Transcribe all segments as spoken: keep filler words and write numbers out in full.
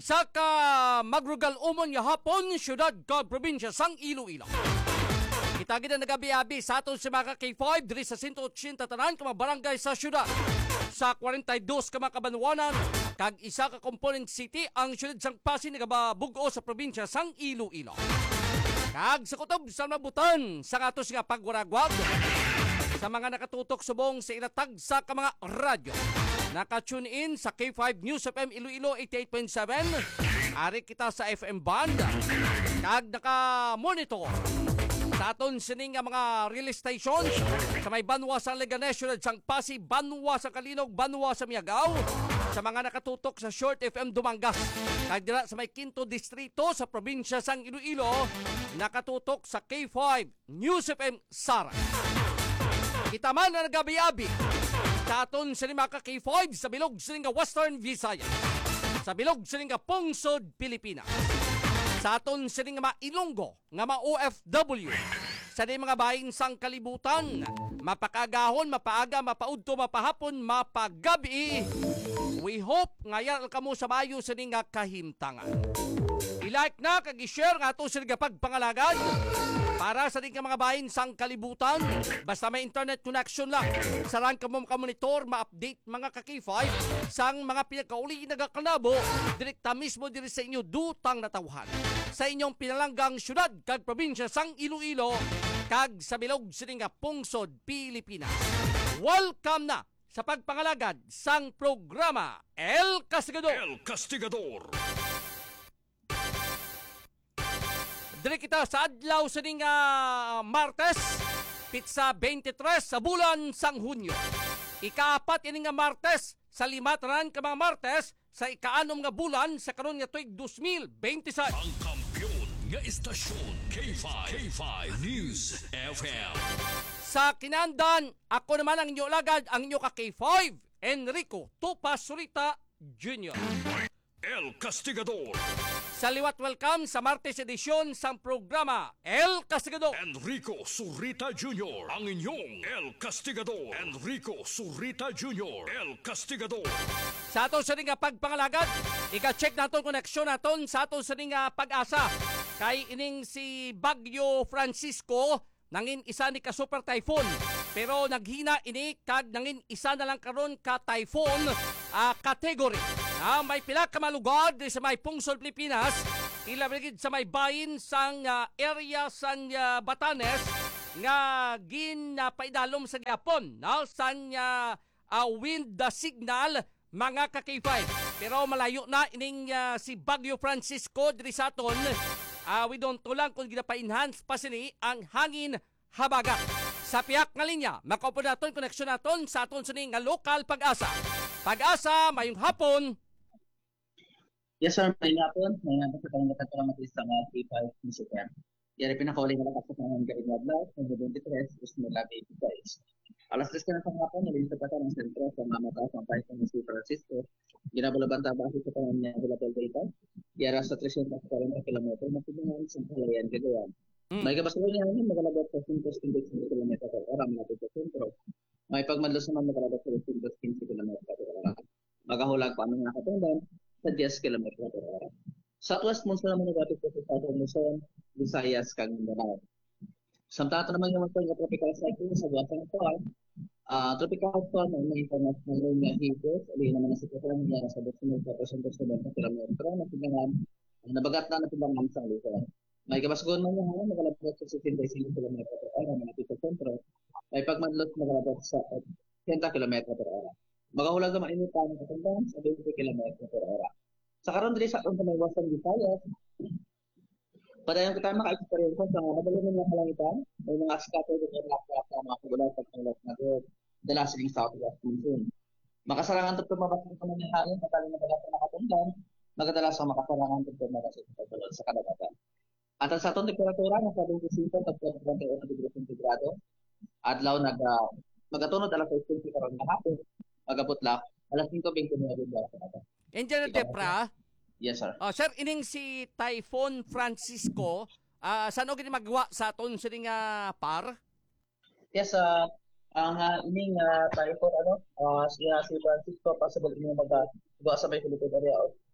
Isa ka magrugal umon nga hapon, syudad kag probinsya sang Iloilo. Kita gina nagabi-abi sa aton si mga K five diri sa one eighty tanan ka mga barangay sa syudad. Sa forty-two ka mga kabanwanan, kag isa ka component city ang syudad sang Pasig nagababugo sa probinsya sang Iloilo. Kag sa kutob sa nabutan sa atos nga pagwaragwag sa mga nakatutok subong sa ilatag sa ka mga radyo. Naka-tune in sa K five News F M Iloilo eighty-eight point seven. Ari kita sa F M band. Kag naka-monitor sa aton sining nga mga relay stations sa may Banwa sa Leganes, Syudad sang Pasig, Banwa sa Kalinog, Banwa sa Miagao, sa mga nakatutok sa Short F M Dumangas. Kag dira sa may Quinto Distrito sa probinsya sang Iloilo, nakatutok sa K five News F M Sara. Kita man na nagabi-abi sa aton sinima ka K five sa bilog sining Western Visayas, sa bilog sining Pungsod, Pilipinas, sa aton sining mga Ilonggo nga mga O F W, sa di mga bahin sang kalibutan, mapakagahon, mapaaga, mapaudto, mapahapon, mapagabi. We hope ngayon kamo sa mayo sining nga kahimtangan. I-like na kag i-share nga ato sining pagpangalagad para sa di ka mga bahin sang kalibutan. Basta may internet connection lang, sarang ka mo monitor, ma-update mga ka-K five sang mga pinakauli nagakanabo direkta mismo diri sa inyo dutang natawhan sa inyong pinalanggang syudad kag probinsya sang Iloilo kag sa bilog sining nga Pungsod, Pilipinas. Welcome na sa pagpangalagad sang programa El Castigador. El Castigador. Diri kita sa adlaw sa ning uh, Martes, pitsa twenty-three sa bulan sang Hunyo. Ikaapat ini nga Martes sa lima tanan ka mga Martes sa ikaanom nga bulan sa karon nga tuig twenty twenty-six. Ang kampiyon nga istasyon K five. K five News F M. Sa kinandan, ako naman ang inyo lagad, ang inyo ka K five, Enrico Tupa Surita Junior El Castigador. Sa liwat welcome sa Martes edisyon sang programa El Castigador. Enrico Surita Junior Ang inyong El Castigador. Enrico Surita Junior El Castigador. Sa aton sa nga pagpangalagad, ika-check naton koneksyon naton sa aton sa nga pag-asa. Kay ining si Bagyo Francisco nangin isa ni ka super typhoon. Pero naghina ini kag nangin isa na lang karon ka typhoon uh, category. Ah, may pila ka malugod sa may Pungsod, Pilipinas, ilabigid sa may bayin sang uh, area sang uh, Batanes nga gin uh, paidalom sa Japon, no? Sang uh, uh, wind the signal mga ka K five. Pero malayo na ining uh, si Bagyo Francisco diri sa aton. Uh, we don't tulang kung ginapa-enhance pa sini ang hangin habagat. Sa piyak nga linya, makaupo naton koneksyon naton sa aton sini nga lokal pag-asa. Pag-asa, mayong hapon. Yes sir, may hapon. May hapon sa kalangatan ko lang matista nga K five Musiker. Yari pinakauling nga lakas sa pangalan ka inadlaw, ng twenty-three, gusto mo labi guys. Alas tres ka na sa hapon, nalilin sa pata ng sentro sa mamata sa Python ng San Francisco. Ginabalaban tabasi sa pangalan niya Bulapel data. Yara sa three hundred forty kilometer na pinangan sa Halayan Gagawan. Mm. May kabasulan niya naman magalabot sa one hundred fifteen kilometer per oras malapit sa sentro. May pagmadlos naman magalabot sa one hundred fifteen kilometer per oras. Magahulag pa ang mga katundan sa ten kilometer per oras. Southwest monsoon naman nagapit sa Southern Luzon, Visayas, kag Mindanao. Samtata naman yung mga tropical cyclone sa buwasan ito. Uh, tropical storm ay may international nga higos. Alin naman na sitwasyon niya sa two hundred seventy kilometer na silangan. Nabagat na natibangan sa Luzon. May kabasgon man yung hangin, magalabot sa sixty-five kilometer per oras, malapit sa sentro. May pagmadlot magalabot sa ten kilometer per oras. Magahulag naman initan ng katandaan sa twenty kilometer per oras. Sa karon diri sa atong Western Visayas, padayon kita maka-experience sa mga madali nga kalangitan, may mga scattered and rock na mga kagulat at kagulat na good, dala siling southwest monsoon. Makasarangan ito tumabas ng pamamahain, pataling na pala sa makatunggan, magadala sa makasarangan ito tumabas sa kadagatan. At sa atong temperatura, nasa twenty-five at twenty-one degrees centigrado, adlaw nag uh, magatunod alas six twenty karon nga hapon, magabot lang alas five twenty-nine sa kadagatan. Engineer Depra. Yes, sir. Oh, sir, ining si Typhoon Francisco, uh, saan o gini magawa sa aton sining uh, par? Yes, uh, ang uh, ining uh, typhoon, ano, uh, siya si Francisco, possible ining magawa sa may Philippine area of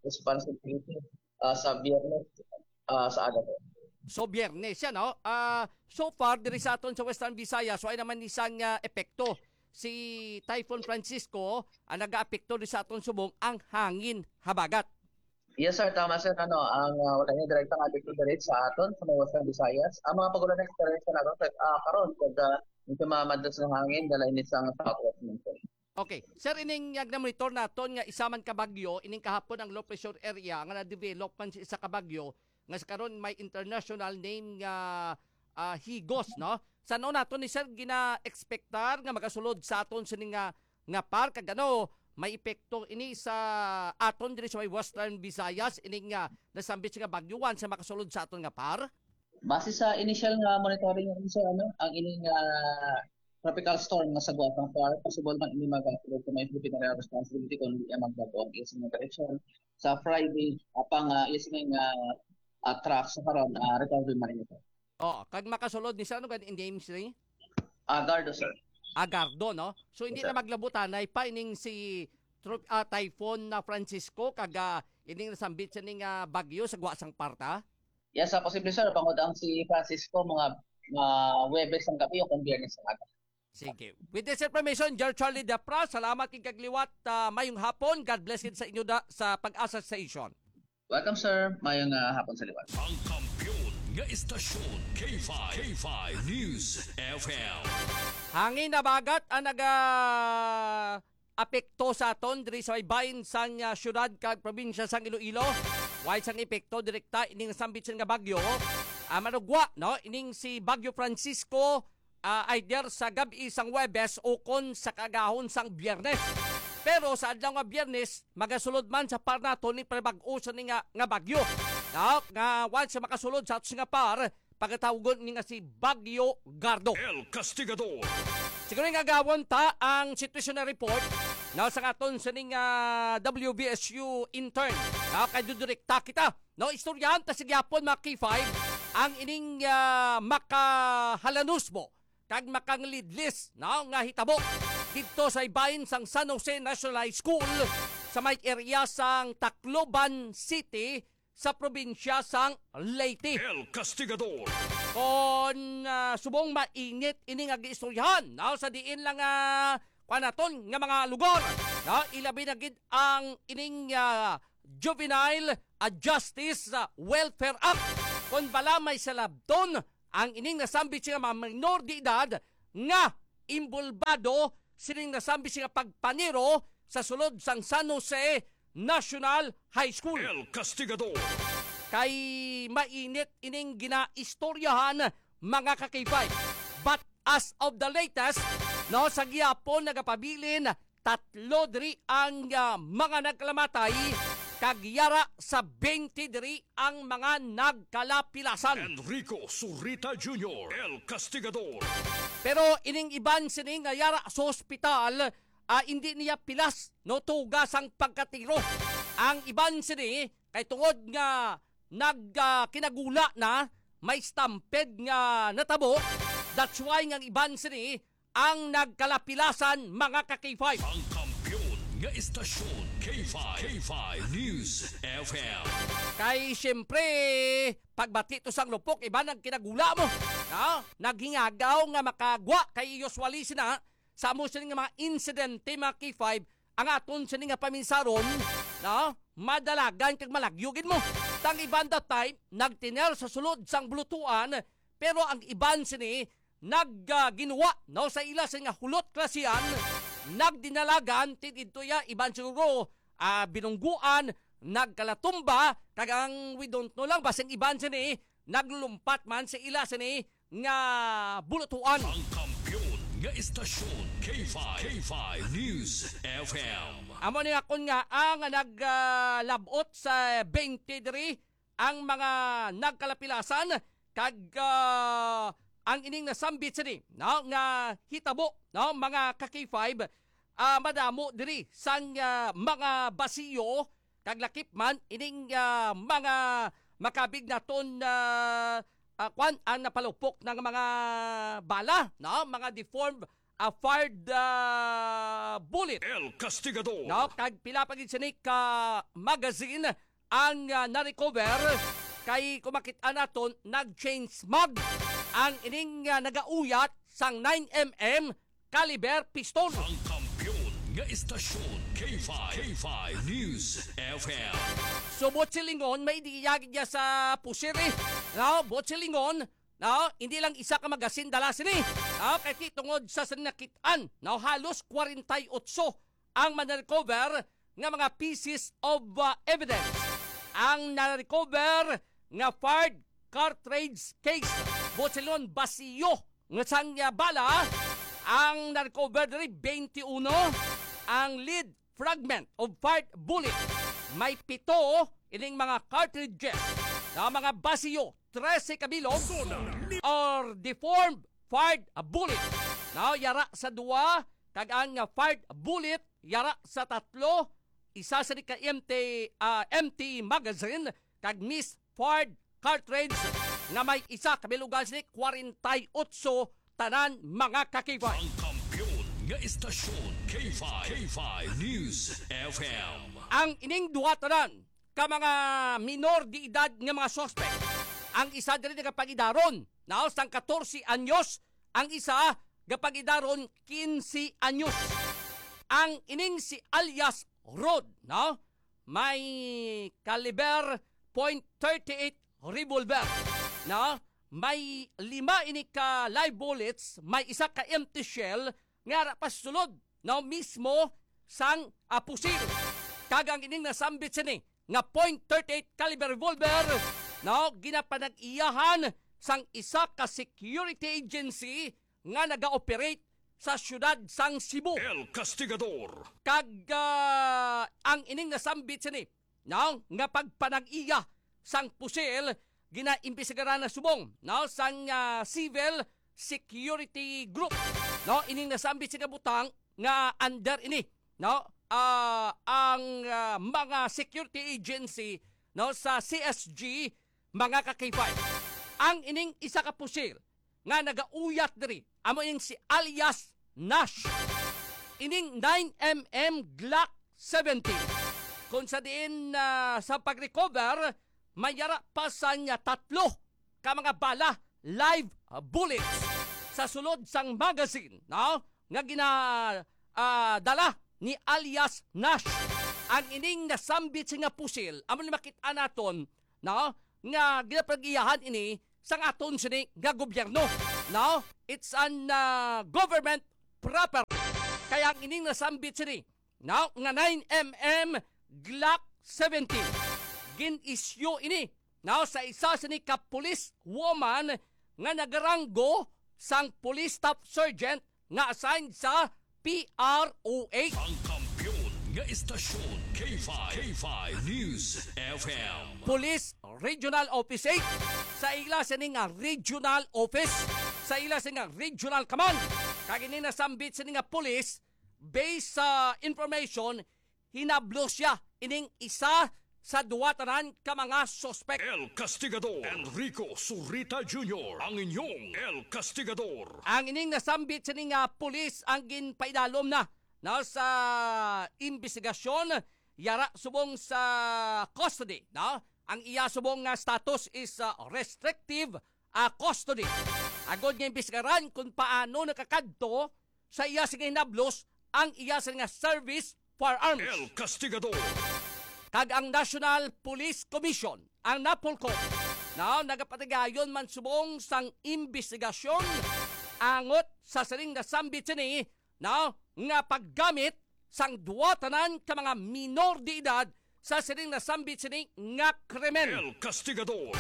responsibility uh, sa biyernes uh, sa aga po. So biyernes yan, no? Ah, so far diri sa aton sa Western Visayas, so ay naman isang uh, epekto si Typhoon Francisco ang nag-aapekto di sa aton subong ang hangin habagat. Yes sir, tama sir. Ano, ang uh, wala niya direktang apekto direct sa aton sa mga Western Visayas. Ang mga pagulan na experience na natin uh, karon pag uh, ito mamadas ng hangin dala ini sa southwest monsoon. Okay. Sir, ining yag na monitor naton nga isa man ka bagyo, ining kahapon ang low pressure area nga na-develop man sa isa ka bagyo nga sa karon may international name nga uh, Higos, no? Sa no naton ni sir gina-expectar nga magasulod sa aton sini nga nga par kag ano may epekto ini sa aton diri sa may Western Visayas ini nga nasambit nga bagyo wan sa makasulod sa aton nga par. Base sa initial nga monitoring ng sa ano, ang ining uh, tropical storm nga sa Guatang Par, possible man ini magasulod sa may Philippine Area Responsibility kung hindi magbago ang isang direction. Sa Friday, apang uh, isang uh, uh, track sa karon uh, recovery man ito. Oh, kag makasulod ni sa ano kan in names ni Uh, Gardo sir. Agardo, no? So hindi Yes, na maglabutanay pa ining si tro- uh, Typhoon na Francisco kag uh, ining nasambit sa ning uh, bagyo sa Guasang Parta. Yes, uh, posible sir, pangod ang si Francisco mga uh, Webes ang gabi o kung Biyernes ang aga. Sige. With this information, Jar Charlie Dapra, salamat kay kagliwat uh, mayong hapon. God bless it sa inyo da, sa Pag-asa Station. Welcome sir, mayong uh, hapon sa liwan. Ang kampiyon nga istasyon K five, K five News F M. Hangin na bagat ang naga apekto sa aton diri sa may bahin sang uh, syudad kag probinsya sang Iloilo. While sang epekto direkta ining sambit nga bagyo, uh, manugwa no ining si Bagyo Francisco uh, either sa gabi sang Webes o kon sa kagahon sang Biyernes. Pero sa adlaw nga Biyernes magasulod man sa par nato ni prebag-o sa ni nga, nga bagyo. No, nga once makasulod sa ato nga par pagkatawgon ni nga si Bagyo Gardo. El Castigador. Siguro nga gawon ta ang situation na report na sa aton sa ning uh, W B S U intern. Na kay direkta kita. No, istoryahan ta sa gyapon mga K five ang ining uh, makahalanusmo kag makanglidlis no nga hitabo didto sa ibahin sang San Jose National High School sa may area sang Tacloban City sa probinsya sang Leyte. El Castigador. Kon uh, subong mainit ining agiistoryahan no sa diin lang uh, kwanaton nga mga lugar no ilabi na gid ang ining uh, Juvenile uh, Justice uh, Welfare Act kon bala may salabton ang ining nasambit siya mga minor de edad nga imbulbado sining nasambit siya pagpaniro sa sulod sang San Jose National High School. El Castigador. Kay mainit ining ginaistoryahan mga kakipay. But as of the latest, no, sa giyapon nagapabilin tatlo diri ang uh, mga nagkalamatay kagyara sa twenty diri ang mga nagkalapilasan. Enrico Surita Junior El Castigador. Pero ining iban sining nga yara sa ospital, uh, hindi niya pilas no tugas ang pagkatiro. Ang iban sini kay tungod nga nag uh, kinagula na may stampede nga natabo. That's why nga iban sini ang nagkalapilasan mga ka-K five. Ang kampiyon nga istasyon K five, K five News F M. Kay siyempre, pagbati to sang lupok, iba nang kinagula mo. No? Naghingagaw nga makagwa kay usually sina sa mo sila nga mga insidente mga K five ang aton sila nga paminsaron, no? Madalagan kag malagyugin mo. Tang iban that time, nagtiner sa sulod sang blutuan, pero ang iban sini nagginawa uh, no sa ila sa nga hulot klasian, nagdinalagan tidto ya iban siguro uh, binungguan, nagkalatumba kag ang we don't know lang basing iban sini naglumpat man sa ila sini nga bulutuan. Ang kampiyon nga istasyon K five, K five News F M. Amo ni akon nga ang naglabot uh, sa twenty diri ang mga nagkalapilasan kag uh, ang ining nasambit sini no nga hitabo no mga ka-K five uh, madamo diri sang uh, mga basiyo kag lakip man ining uh, mga makabig naton uh, uh, kwan ang napalupok ng mga bala no mga deformed a fired uh, bullet. El Castigador. No, kag pila pagid sini ka magazine ang uh, na-recover kay kumakit-an naton nag-chain smog ang ining uh, nagauyat sang nine millimeter caliber pistol. Ang kampiyon nga istasyon K five, K five News F M. So Botsilingon may diiyagid niya sa pusiri. No, Botsilingon, no, hindi lang isa ka magasin dala sini. No, kay tungod sa sinakitan, no, halos forty-eight ang man-recover nga mga pieces of uh, evidence. Ang na-recover nga fired cartridge case. Botsilingon basiyo nga sang uh, bala. Ang na-recover diri twenty-one ang lead fragment of fired bullet. May pito ining mga cartridges na mga basiyo, thirteen kabilog or deformed fired bullet. Now, yara sa duwa, kag ang fired bullet, yara sa tatlo, isa sa ni ka empty, uh, empty magazine, kag misfired cartridge na may isa kabilugan sini forty-eight tanan mga kakibay. Ang kampiyon nga istasyon K five, K five News F M. Ang ining duha tanan ka mga minor di edad nga mga suspect. Ang isa diri nagapagidaron, now sang fourteen anyos, ang isa gapagidaron fifteen anyos. Ang ining si alias Rod, no? May caliber point thirty-eight revolver, no? May lima ini ka live bullets, may isa ka empty shell nga pa sulod, no, mismo sang apusil. Kagang ining nasambit sini nga point thirty-eight caliber revolver, no, ginapanag-iyahan sang isa ka security agency nga naga-operate sa syudad sang Cebu. El Castigador. Kag uh, ang ining nasambit sini, no, nga pagpanag-iya sang pusil ginaimbestigaran na subong, no, sang uh, civil security group, no, ining nasambit sa kabutang nga under ini, no, uh, ang uh, mga security agency, no, sa C S G mga kakipay. Ang ining isa ka pusil nga nagauyat diri amo ining si alias Nash, ining nine millimeter Glock seventeen. Kung sa diin uh, sa pag-recover, mayara pa sa niya tatlo ka mga bala live uh, bullets sa sulod sang magazine, no, nga gina uh, dala ni alias Nash. Ang ining nasambit nga pusil amo ni makit-an naton, no, nga ginapag-iyahan ini sang aton sini nga gobyerno, no, it's an uh, government proper. Kaya ang ining nasambit sini, no, nga nine millimeter Glock seventeen gin-issue ini, now sa isa sa ni ka-police woman nga nagaranggo sang police staff sergeant nga assigned sa P R O A. Ang kampiyon nga istasyon K five, K five News F M. Police Regional Office eight sa ila sa nga regional office, sa ila sa nga regional command. Kag ini nasambit sa nga police based sa information hinablo siya ining isa sa duwa tanan ka mga suspect. El Castigador. Enrico Surita Junior Ang inyong El Castigador. Ang ining nasambit sa nga pulis ang ginpaidalom na na sa investigasyon yara subong sa custody, no? Ang iya subong nga status is uh, restrictive uh, custody. Agod nga imbestigaran kung paano nakakadto sa iya sa hinablos ang iya sa nga service firearms. El Castigador. Kag ang National Police Commission, ang NAPOLCOM, na nagapatigayon man subong sang investigasyon angot sa saling nasambit sini, na nga paggamit sang duwa tanan ka mga minor de edad sa saling nasambit sini nga krimen. El Castigador.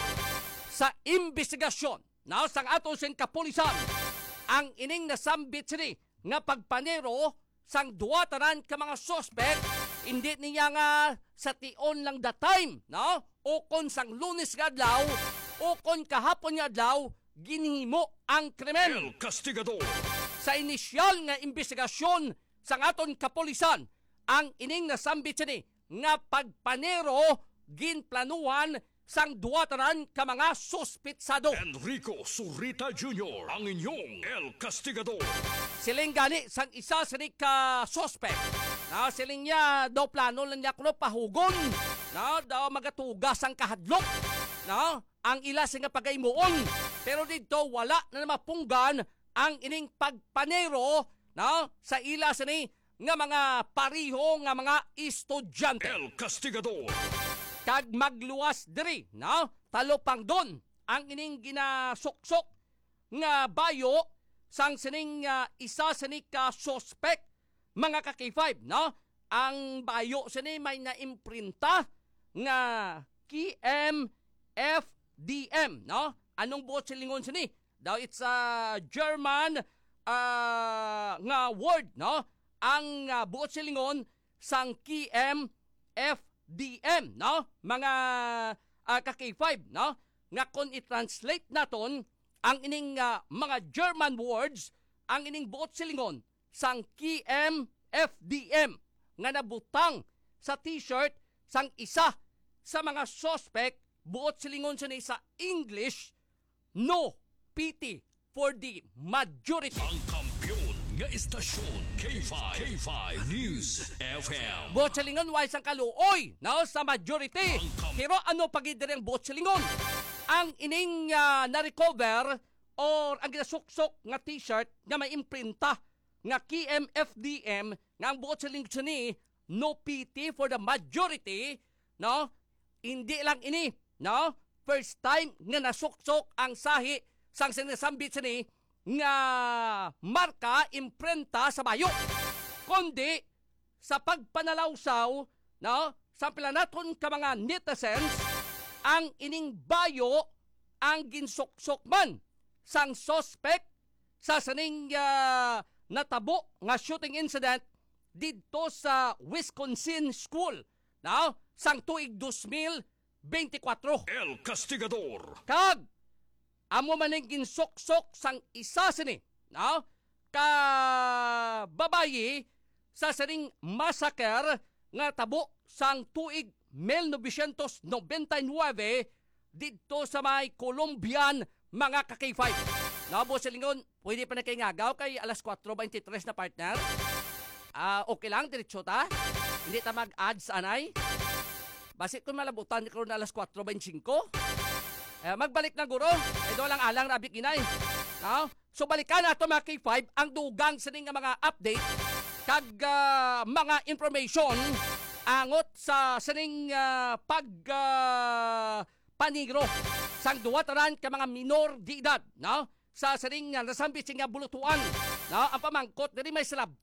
Sa investigasyon, na sang ato sin kapulisan, ang ining nasambit sini nga pagpanero sang duwa tanan ka mga suspect, hindi niya nga sa tion lang the time, no? O kon sang Lunes nga adlaw, o kon kahapon nga adlaw, ginhimo ang krimen. El Castigador. Sa inisyal nga investigasyon sang aton kapulisan, ang ining nasambit sini nga pagpanero ginplanuhan sang duwa tanan ka mga suspitsado. Enrico Surita Junior, ang inyong El Castigador. Siling gani sang isa sa ni ka suspect. Na siling niya daw plano lang niya kuno pahugon. Na daw magatugas ang kahadlok. Na ang ila nga pagaymuon. Pero dito wala na mapunggan ang ining pagpanero na sa ila sa ni nga mga pariho nga mga estudyante. El Castigador. Kag magluwas diri, no? Talo pang don ang ining ginasuksok nga bayo sang sining uh, isa sa ni ka suspect mga ka K five, no? Ang bayo sini may naimprinta nga K M F D M, no? Anong buot silingon sini? Daw it's a German uh, nga word, no? Ang uh, buot silingon sang K M F D M, no? Mga uh, ka K five, no? Nga kung i-translate naton ang ining uh, mga German words, ang ining buot silingon sang K M F D M nga nabutang sa t-shirt sang isa sa mga suspect, buot silingon siya sa English, no pity for the majority. Ang kampiyon nga istasyon K five, K five News F M. Botselingon wise ang kaluoy, no, sa majority. Pero ano pagidiri ang botselingon? Ang ining uh, na-recover or ang ginasuksok nga t-shirt nga may imprinta nga K M F D M nga ang botselingon ni no pity for the majority, no? Hindi lang ini, no? First time nga nasuksok ang sahi sang sinasambit ni nga marka, imprenta sa bayo. Kundi sa pagpanalawsaw, no, sa planaton ka mga netizens, ang ining bayo ang ginsuksok man sang suspect sa saning uh, natabo nga shooting incident dito sa Wisconsin School, no, sang tuig two thousand twenty-four. El Castigador. Kag amo man ang ginsuksok sang isa sini, no? Ka babayi sa saring massacre nga tabo sang tuig nineteen ninety-nine dito sa may Colombian mga ka K five. Nabo sa lingon, pwede pa na kay ngagaw kay alas four twenty-three na partner. Ah, uh, okay lang diretso ta. Hindi ta mag-ads anay. Basit kung malabutan ko na alas four twenty-five. Eh, magbalik na guro. Eh, doon lang alang rabik inay. No? So, balikan nato mga K five ang dugang sa nga mga update kag uh, mga information angot sa saning uh, pag uh, panigro sang duwa tanan ka mga minor di edad, no? Sa saning uh, nasambit nga bulutuan, no? Ang pamangkot diri may slab